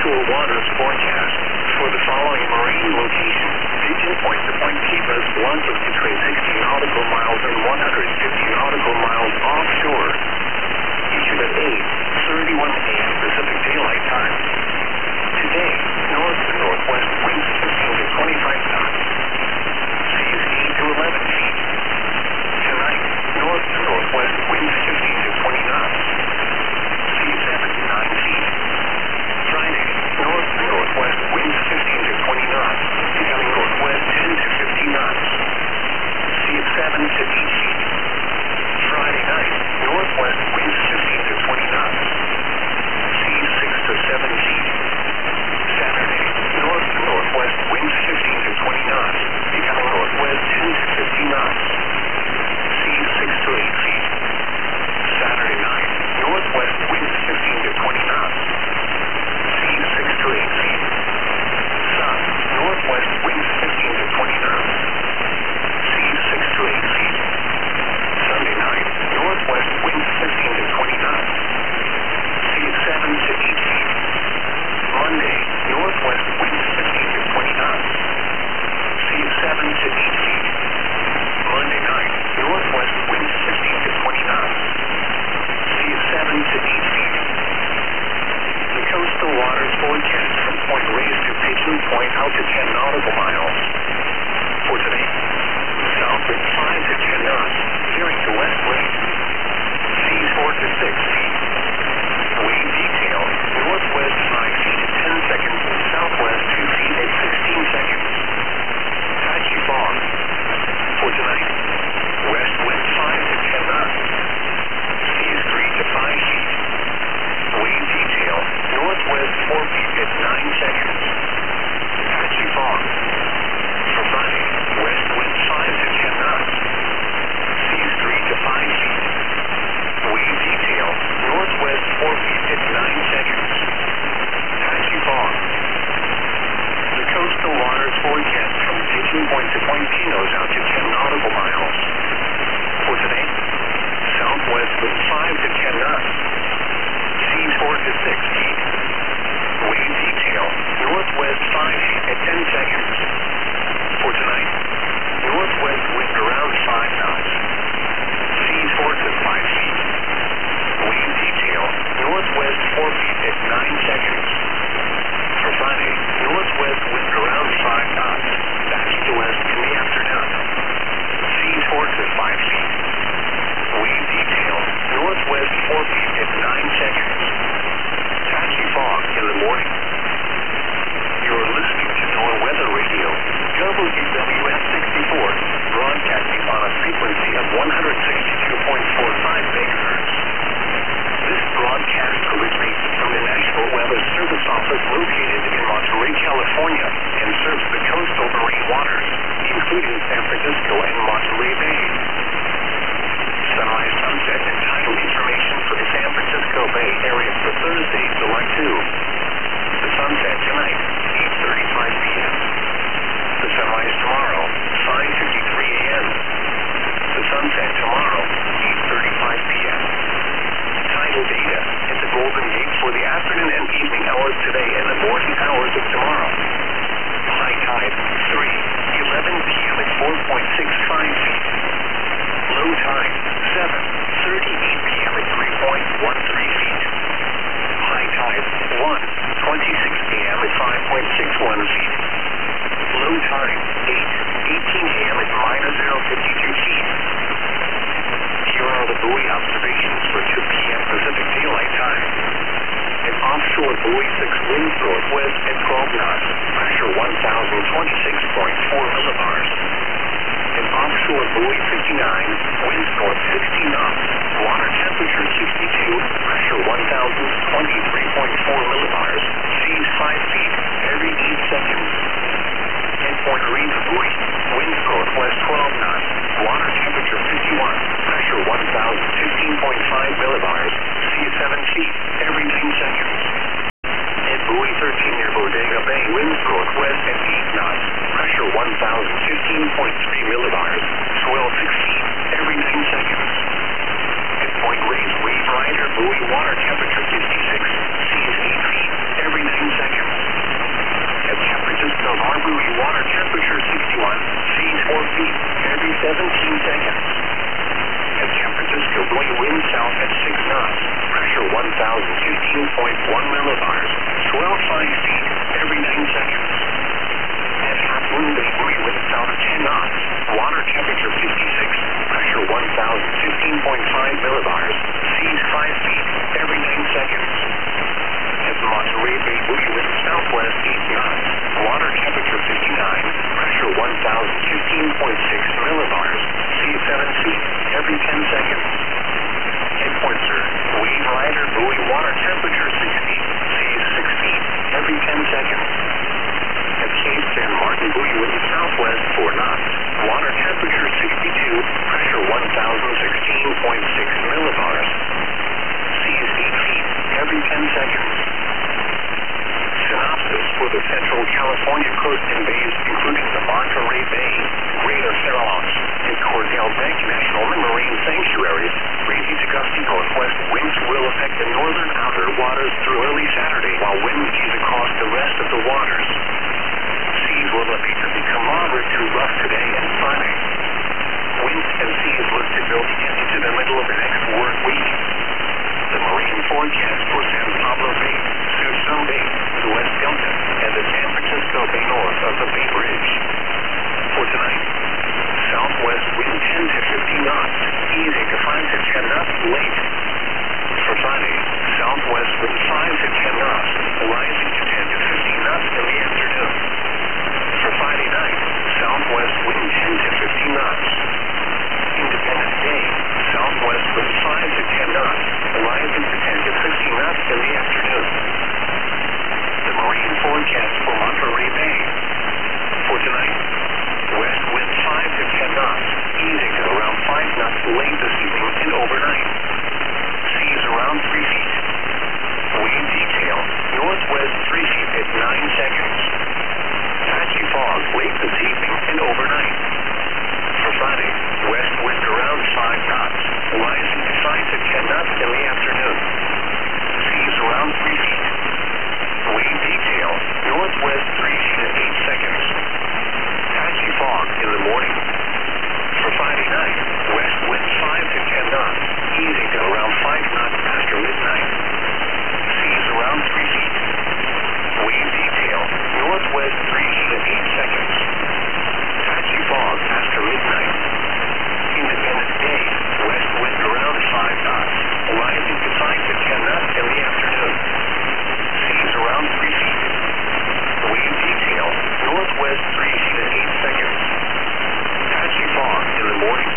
offshore waters forecast. For the following marine locations, Pigeon Point to Point Kivas launches between 60 nautical miles and 150 nautical miles offshore. Issued at 8:31 a.m. Pacific Daylight Time. Today, north to northwest winds 15 to 25 knots. Seas 8 to 11 feet. Tonight, north to northwest winds 15 to 20 knots. Seas 7 to 9 feet. Friday, north to northwest winds 15 to 20 knots, becoming northwest 10 to 15 knots. Seas 7 to 8 feet. Friday night, northwest winds 15 to 20 knots. Seas 6 to 7 feet. Saturday, north to northwest winds 15 to 20 knots, becoming northwest 10 to 15 knots. Seas 6 to 8 feet. Saturday night, northwest winds 15 to 20 knots. Seas 6 to 8 feet. Sun, northwest winds 15 to 20 knots. Seas 6 to 8 feet. Sunday night, northwest winds 15 to 20 knots. Seas 7 to 8 feet. Monday, northwest winds 15 to 20 knots. Seas 7 to 8 feet. Monday night, northwest winds 15 to 20 knots. Seas 7 to 8 feet. The coastal waters forecast from Point Reyes to Pigeon Point out to 10 nautical miles. For today, south wind 5 to 10 knots, veering to west wind. Seas 4 to 6 feet. Wave detail, northwest 5 feet at 10 seconds, southwest 2 feet at 16 seconds. Patchy fog. For tonight, west wind 5 to 10 knots. Seas 3 to 5 feet. Wave detail, northwest 4 feet at 9 seconds. Patchy fog. For Friday, west wind 5 to 10 knots. Seas 3 to 5 feet. Wave detail, northwest 4 feet at 9 seconds. Patchy fog. The coastal waters forecast from Pigeon Point to Point Pinos out to 10 nautical miles. For today, southwest wind 5 to 10 knots. Seas 4 to 6 feet. Wave detail, northwest 5 feet at 10 seconds. For tonight, northwest wind around 5 knots. Seas 4 to 5 feet. Wave detail, northwest 4 feet at 9 seconds. For Friday, northwest wind around 5 knots. Back to west in the afternoon. Seas 4 to 5 feet. Wave detail, northwest 4 feet at 9 seconds. Patchy fog in the morning. You're listening to NOAA Weather Radio, WWS 64, broadcasting on a frequency of 162.45 MHz. This broadcast originates from the National Weather Service Office located in Monterey, California, and serves the coastal marine waters, including San Francisco and Monterey Bay. Sunrise, sunset, and tidal information for the San Francisco Bay area for Thursday, July 2. The sunset tonight, 8:35 p.m. The sunrise tomorrow, 5:53 a.m. The sunset tomorrow, 8:35 p.m. Tidal data at the Golden Gate for the afternoon and evening hours today and the morning hours of tomorrow. High tide, 3:11 p.m. at 4.65 feet. Low tide, 7:38 p.m. at 3.13 feet. High tide, 1:26 a.m. at 5.61 feet. Low tide, 8:18 a.m. at -0.52 feet. Here are the buoy observations for 2 p.m. Pacific Daylight Time. An offshore buoy 6 winds northwest at 12 knots, pressure 1,026.4 millibars. An offshore buoy 59, winds north 60 knots, water temperature 62, pressure 1,023.4 millibars, seas 5 feet, every 8 seconds. And Point Reyes buoy, winds northwest 12 knots, water temperature 51, pressure 1,015.5 millibars, seas 7 feet, every 9 seconds. And buoy 13 near Bodega Bay, winds northwest at 8 knots, pressure 1,015.3 millibars, swell 6 feet, every 9 seconds. At Point Reyes Wave Rider buoy, water temperature 56, seas 8 feet, every 9 seconds. millibars, swell 5 feet every 9 seconds. At half moon, the buoy wind south of 10 knots. Water temperature 56, pressure 1,015.5 millibars, seas 5 feet every 9 seconds. At Monterey Bay, buoy wind southwest 8 knots. Water temperature 59, pressure 1,015.6 millibars, seas 7 feet every 10 seconds. At Point Sur, wave rider, buoy water temperature 6 feet, seas 6 feet every 10 seconds. At Cape San Martin, buoy wind southwest 4 knots. Water temperature 62, pressure 1,016.6 millibars. Seas 8 feet every 10 seconds. Synopsis for the Central California coast and bays, including the Monterey Bay, Greater Farallones, and Cordell Bank National Marine Sanctuaries. Breezy to gusty northwest winds will affect the northern outer waters through early Saturday, while winds ease across the rest of the waters. Seas will appear to become moderate to rough today and Friday. Winds and seas look to build again into the middle of the next work week. The marine forecast for San Pablo Bay, Suisun Bay, the West Delta, and the San Francisco Bay north of the Bay Bridge. For tonight, southwest wind 10 to 15 knots, easing to 5 to 10 knots late. For Friday, southwest wind 5 to 10 knots, rising to 10 to 15 knots in the afternoon. For Friday night, southwest wind 10 to 15 knots. Independence Day, southwest wind 5 to 10 knots, rising to 10 to 15 knots in the afternoon. The marine forecast for Monterey Bay. For tonight, west wind 5 to 10 knots, easing to around 5 knots late this evening and overnight. Seas around 3 feet. Wave detail, northwest 3 feet at 9 seconds. Patchy fog late this evening and overnight. For Friday, west wind around 5 knots, rising to 5 to 10 knots in the afternoon. Seas around 3 feet. Wave detail, northwest 3 feet at 8 seconds. Patchy fog in the morning. For Friday night, west wind 5 to 10 knots, easing to around 5 knots after midnight. Seas around 3 feet. Wave detail, northwest 3 feet at 8 seconds. Patchy fog after midnight. Independence Day, west wind around 5 knots, rising to 5 to 10 knots in the afternoon. Seas around 3 feet. Wave detail, northwest 3 feet at 8 seconds. Patchy fog in the morning.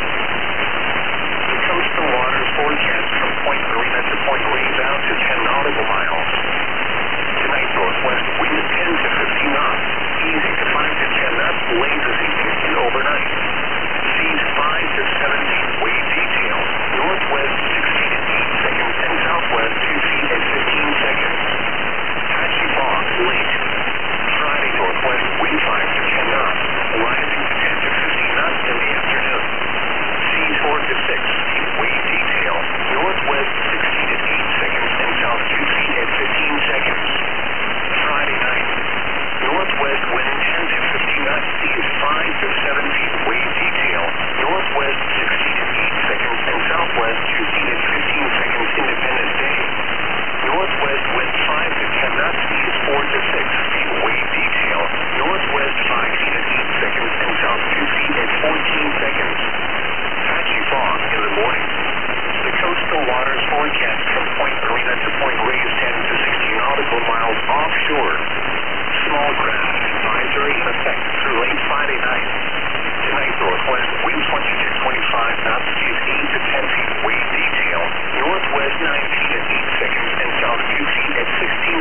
The coastal waters forecast from Point Marina to Point Reyes out to 10 nautical miles. Tonight, northwest wind 10 to 15 knots, easing to 5 to 10 knots late this evening and overnight. Seas 5 to 7 feet. Wave detail, northwest 6 feet at 8 seconds and southwest 2 feet at 15 seconds. Patchy fog late. Friday, northwest wind 5 to 10 knots, rising to 10 to 15 knots in the afternoon. Seas 4 to 6 feet. Wave detail, northwest 6 feet at 8 seconds and south 2 feet at 15 seconds. Friday night, northwest wind 10 to 15 knots, seas 5 to 7 feet. Wave detail, northwest 6 feet at 8 seconds and southwest 2 feet at 15 seconds. Independence Day, northwest wind 5 to 10 knots, seas 4 to 6 feet. Wave detail, northwest 5 feet at 8 seconds and south 2 feet at 14 seconds. Patchy fog in the morning. The coastal waters forecast from Point Marina to Point Reyes 10 to 16 nautical miles offshore. Small craft advisory in effect through late Friday night. Tonight, northwest wind 20 to 25 knots, seas 8 to 10 feet. Wave detail, northwest 9 feet at 8 seconds and south 2 feet at 16